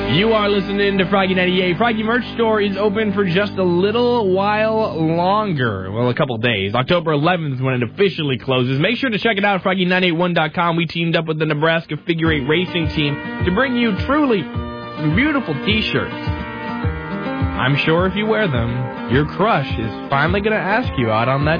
You are listening to Froggy 98. Froggy Merch Store is open for just a little while longer. Well, a couple days. October 11th is when it officially closes. Make sure to check it out at Froggy981.com. We teamed up with the Nebraska Figure 8 Racing Team to bring you truly beautiful T-shirts. I'm sure if you wear them, your crush is finally going to ask you out on that